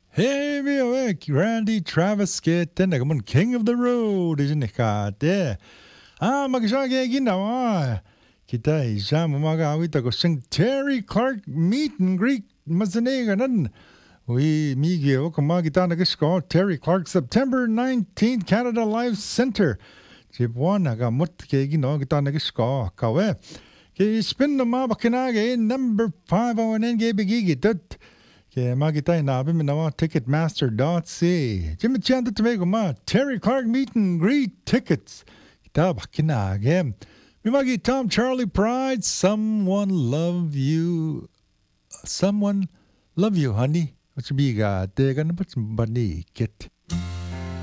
Hey, VOA, Randy Travis kitten, naman King of the Road, isn't it? Magsage ginawa. Kita siya mamagawit ako siyang Terry Clark meet and greet masaniganan. We migyo kumagita nagasko Terry Clark September 19th Canada Life Center. Jibwan nagamot kay gino kita nagasko kawe. Kay spin na mabakinage number 5 on NG bigigit. Kaya magitay nabi minawa ticketmaster.ca. Jimmy Chanda Tomago ma Terry Clark meet and greet tickets. Kita bakinage. Mimagi Tom Charlie Pride. Someone love you. Someone love you, honey. What's biga? Tega na ba't bani kit?